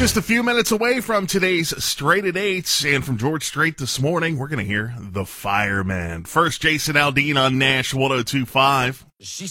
Just a few minutes away from today's Straight at 8, and from George Strait this morning, we're going to hear The Fireman. First, Jason Aldean on Nash 102.5. She